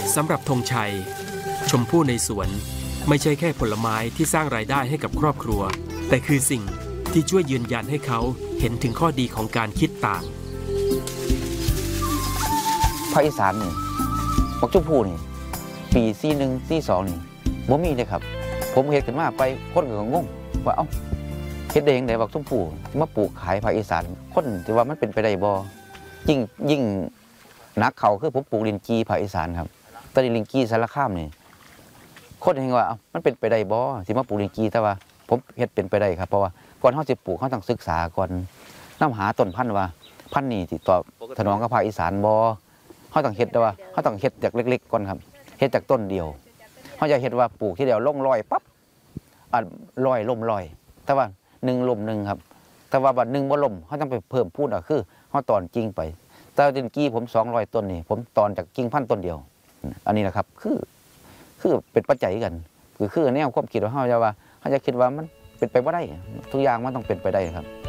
สำหรับธงชัยชมพู่ในสวนไม่ใช่แค่ผลไม้ที่สร้างรายได้ให้กับครอบครัวแต่คือสิ่งที่ช่วยยืนยันให้เขาเห็นถึงข้อดีของการคิดต่างภาคอีสานนี่บักชมพู่นี่ปี41 42นี่บ่มีเลยครับผมเฮ็ดขึ้นมาไปคนก็งงว่าเอ้าเฮ็ดได้จังได๋บักชมพู่มาปลูกขายภาคอีสานคนที่ว่ามันเป็นไปได้บ่ยิ่งหนักเขาคือผมปลูกลิ้นจี่ภาคอีสานครับตอนนี้ลิ้นจี่สารคามนี่คนเห็นว่ามันเป็นไปได้บ่สิมาปลูกลิ้นจี่แต่ว่าผมเฮ็ดเป็นไปได้ครับเพราะว่าก่อนเฮาสิปลูกเฮาต้องศึกษาก่อนนำหาต้นพันธุ์ว่าพันธุ์นี้สิตอบสนองกับภาคอีสานบ่เขาต้องเฮ็ดแต่ว่าเขาต้องเฮ็ดจากเล็กๆก่อนครับเฮ็ดจากต้นเดียวเขาจะเฮ็ดว่าปลูกที่เดียวลงลอยปั๊บลอยล่มลอยแต่ว่า1ล่ม1ครับแต่ว่าบัด1บ่ล่มเขาต้องไปเพิ่มพูนคือเขาตอนกิ่งไปแต่ดินกี้ผม200ต้นนี่ผมตอนจากกิ่งพันต้นเดียวอันนี้นะครับคือเป็นปัจจัยกันคือแนวความคิดของเขาจะว่าเขาจะคิดว่ามันเป็นไปบ่ได้ทุกอย่างมันต้องเป็นไปได้ครับ